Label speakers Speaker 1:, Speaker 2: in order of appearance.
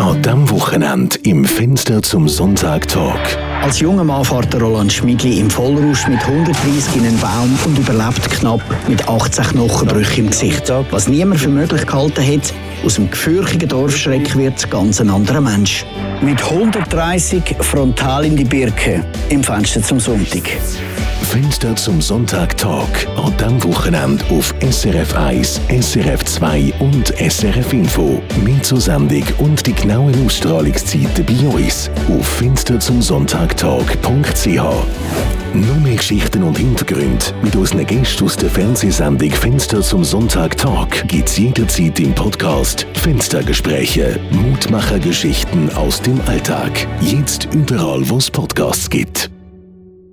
Speaker 1: An diesem Wochenende im Fenster zum Sonntag-Talk.
Speaker 2: Als junger Mann fährt Roland Schmidli im Vollrausch mit 130 in einen Baum und überlebt knapp mit 18 Knochenbrüchen im Gesicht. Was niemand für möglich gehalten hat, aus dem gefürchtigen Dorfschreck wird ganz ein anderer Mensch. Mit 130 frontal in die Birke im Fenster zum Sonntag.
Speaker 1: Fenster zum Sonntag-Talk. An diesem Wochenende auf SRF 1, SRF 2 und SRF Info. Mehr zur Sendung und die genauen Ausstrahlungszeiten bei uns auf fensterzumsonntagtalk.ch. Noch mehr Geschichten und Hintergründe mit unseren Gästen aus der Fernsehsendung Fenster zum Sonntag-Talk gibt's jederzeit im Podcast Fenstergespräche. Mutmacher-Geschichten aus dem Alltag. Jetzt überall, wo es Podcasts gibt.